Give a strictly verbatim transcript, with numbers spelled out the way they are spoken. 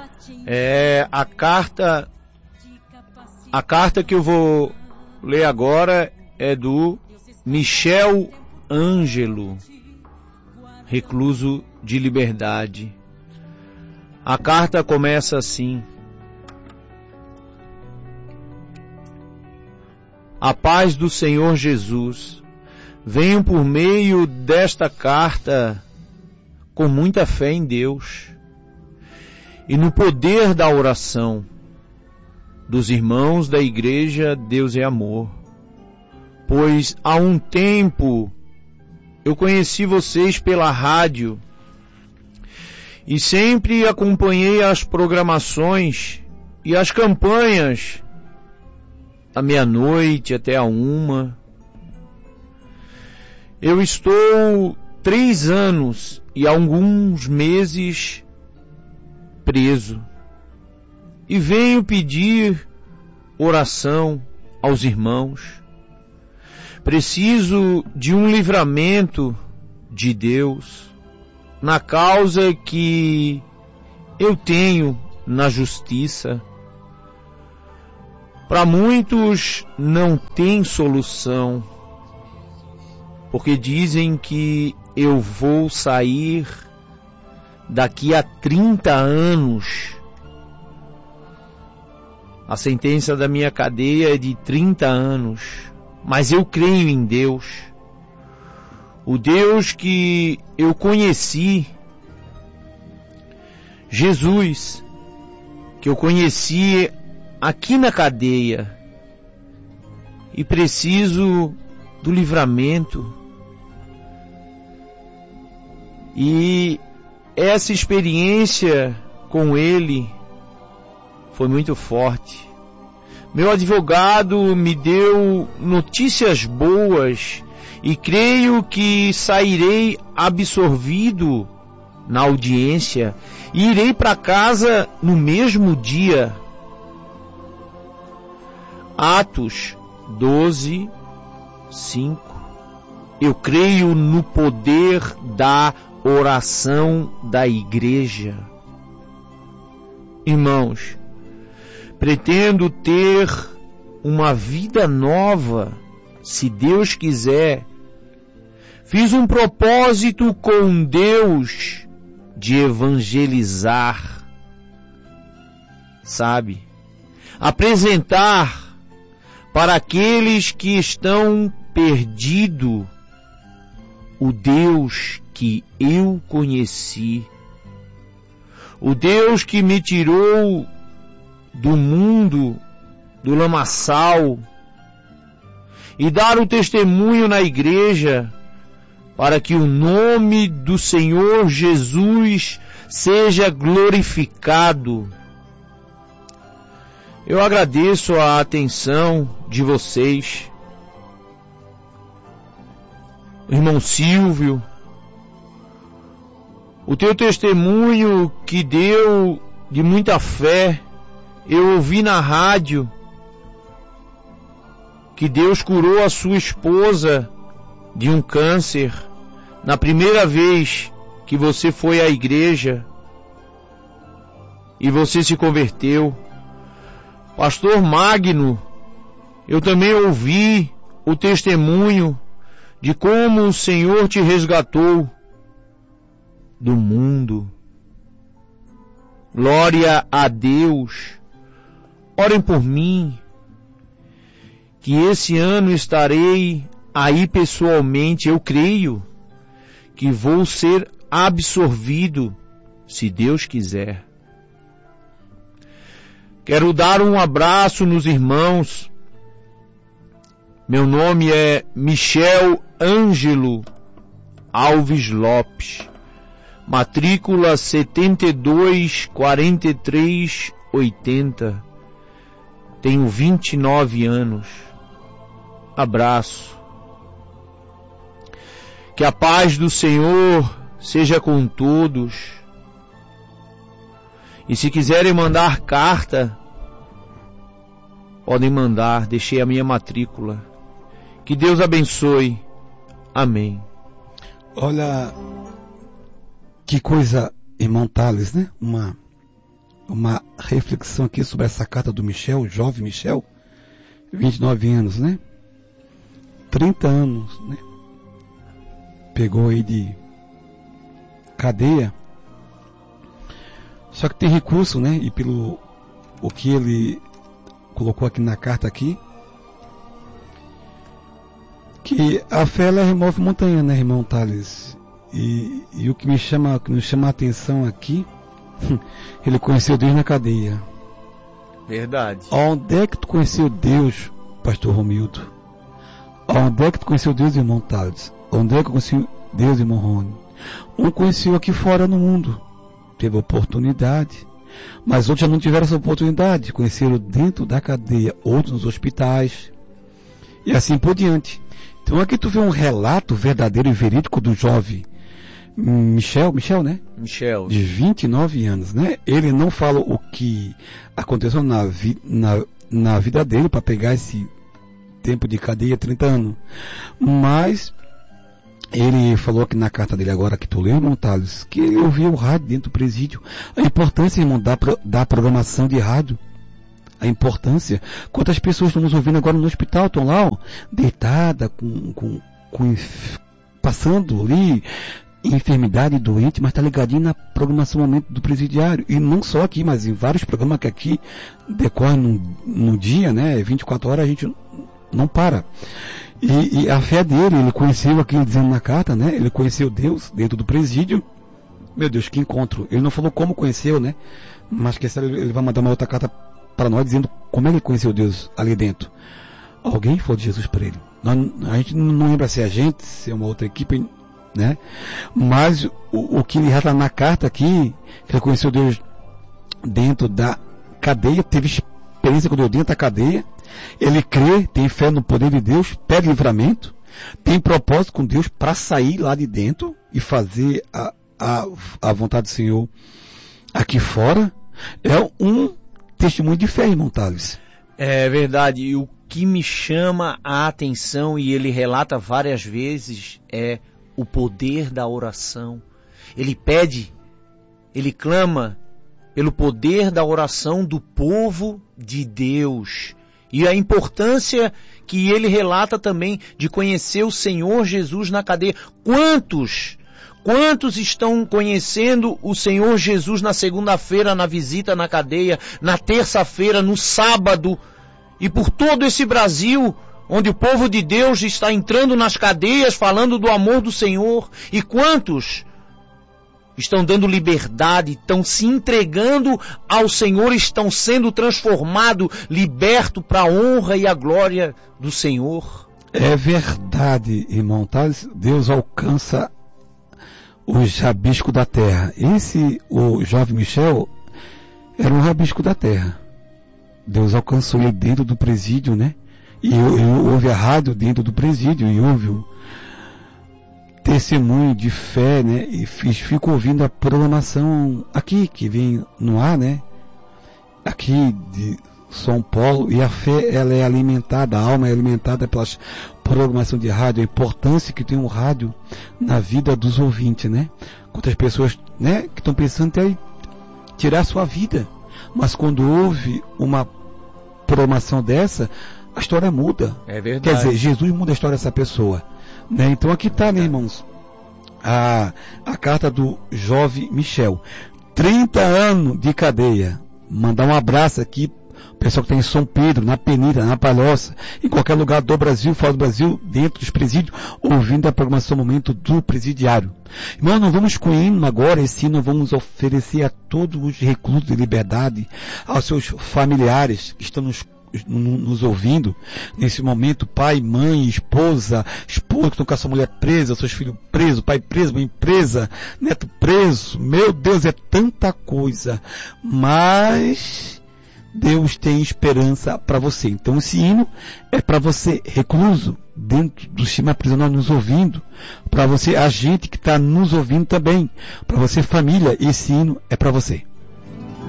É a carta, a carta que eu vou ler agora é do Michel Ângelo, recluso de liberdade. A carta começa assim: a paz do Senhor Jesus. Venho por meio desta carta com muita fé em Deus e no poder da oração dos irmãos da Igreja Deus é Amor, pois há um tempo eu conheci vocês pela rádio e sempre acompanhei as programações e as campanhas da meia-noite até a uma. Eu estou três anos e alguns meses preso e venho pedir oração aos irmãos. Preciso de um livramento de Deus na causa que eu tenho na justiça. Para muitos não tem solução, porque dizem que eu vou sair daqui a trinta anos. A sentença da minha cadeia é de trinta anos, mas eu creio em Deus. O Deus que eu conheci, Jesus, que eu conheci aqui na cadeia, e preciso do livramento. E essa experiência com ele foi muito forte. Meu advogado me deu notícias boas e creio que sairei absorvido na audiência e irei para casa no mesmo dia. Atos doze, cinco. Eu creio no poder da oração da igreja. Irmãos, pretendo ter uma vida nova, se Deus quiser. Fiz um propósito com Deus de evangelizar, sabe? Apresentar para aqueles que estão perdidos o Deus que eu conheci, o Deus que me tirou do mundo do lamaçal, e dar o testemunho na igreja para que o nome do Senhor Jesus seja glorificado. Eu agradeço a atenção de vocês. Irmão Silvio, o teu testemunho que deu de muita fé, eu ouvi na rádio que Deus curou a sua esposa de um câncer na primeira vez que você foi à igreja e você se converteu. Pastor Magno, eu também ouvi o testemunho de como o Senhor te resgatou do mundo. Glória a Deus. Orem por mim, que esse ano estarei aí pessoalmente. Eu creio que vou ser absorvido, se Deus quiser. Quero dar um abraço nos irmãos. Meu nome é Michel Ângelo Alves Lopes, matrícula setenta e dois, quarenta e três, oitenta. Tenho vinte e nove anos. Abraço. Que a paz do Senhor seja com todos. E se quiserem mandar carta, podem mandar. Deixei a minha matrícula. Que Deus abençoe. Amém. Olha, que coisa, irmão Thales, né? Uma, uma reflexão aqui sobre essa carta do Michel, o jovem Michel, vinte e nove anos, né? trinta anos, né? Pegou aí de cadeia. Só que tem recurso, né? E pelo o que ele colocou aqui na carta aqui, que a fé ela remove montanha, né, irmão Thales? E, e o que me chama, o que me chama a atenção aqui, ele conheceu Deus na cadeia. Verdade. Onde é que tu conheceu Deus, pastor Romildo? Onde é que tu conheceu Deus, irmão Thales? Onde é que eu conheci Deus, irmão Rony? Um conheceu aqui fora no mundo, teve oportunidade, mas outros já não tiveram essa oportunidade, conheceram dentro da cadeia, outros nos hospitais, e assim por diante. Então aqui tu vê um relato verdadeiro e verídico do jovem Michel, Michel, né? Michel. De vinte e nove anos, né? Ele não fala o que aconteceu na, vi, na, na vida dele para pegar esse tempo de cadeia, trinta anos. Mas ele falou aqui na carta dele agora que tu leu, irmão Thales, que ele ouvia o rádio dentro do presídio. A importância, irmão, da, da programação de rádio. A importância. Quantas pessoas estão nos ouvindo agora no hospital, estão lá, ó, deitada, com, com, com, passando ali enfermidade, doente, mas está ligadinho na programação momento do presidiário. E não só aqui, mas em vários programas que aqui decorrem no, no dia, né? vinte e quatro horas a gente não para. E, e a fé dele, ele conheceu aquilo dizendo na carta, né? Ele conheceu Deus dentro do presídio. Meu Deus, que encontro. Ele não falou como conheceu, né? Mas que ele vai mandar uma outra carta para nós dizendo como ele conheceu Deus ali dentro. Alguém falou de Jesus para ele. Nós, a gente não lembra se é a gente, se é uma outra equipe, né? Mas o, o que ele relata na carta aqui, que ele conheceu Deus dentro da cadeia, teve experiência com Deus dentro da cadeia, ele crê, tem fé no poder de Deus, pede livramento, tem propósito com Deus para sair lá de dentro e fazer a, a, a vontade do Senhor aqui fora. É um testemunho de fé, irmão Thales. É verdade. E o que me chama a atenção, e ele relata várias vezes, é o poder da oração. Ele pede, ele clama pelo poder da oração do povo de Deus. E a importância que ele relata também de conhecer o Senhor Jesus na cadeia. Quantos, quantos estão conhecendo o Senhor Jesus na segunda-feira, na visita na cadeia, na terça-feira, no sábado, e por todo esse Brasil, onde o povo de Deus está entrando nas cadeias, falando do amor do Senhor, e quantos estão dando liberdade, estão se entregando ao Senhor, estão sendo transformados, libertos para a honra e a glória do Senhor. É verdade, irmão Thales, Deus alcança os rabiscos da terra. Esse, o jovem Michel, era um rabisco da terra. Deus alcançou ele dentro do presídio, né? E eu, eu, ouve a rádio dentro do presídio e ouve o testemunho de fé, né? E fico ouvindo a programação aqui, que vem no ar, né? Aqui de São Paulo, e a fé, ela é alimentada, a alma é alimentada pelas programação de rádio, a importância que tem o rádio na vida dos ouvintes, né? Quantas pessoas, né, que estão pensando até em tirar a sua vida, mas quando houve uma programação dessa, a história muda. É verdade. Quer dizer, Jesus muda a história dessa pessoa, né? Então aqui está, né, irmãos, a, a carta do jovem Michel, trinta anos de cadeia. Mandar um abraço aqui, pessoal que está em São Pedro, na Penira, na Palhoça, em qualquer lugar do Brasil, fora do Brasil, dentro dos presídios, ouvindo a programação Momento do Presidiário. Irmão, nós vamos com o hino agora, esse hino vamos oferecer a todos os reclusos de liberdade, aos seus familiares que estão nos nos ouvindo nesse momento, pai, mãe, esposa, esposa que estão com a sua mulher presa, seus filhos presos, pai preso, mãe presa, neto preso. Meu Deus, é tanta coisa, mas Deus tem esperança para você. Então esse hino é para você, recluso, dentro do sistema prisional nos ouvindo, para você, a gente que está nos ouvindo também, para você, família, esse hino é para você.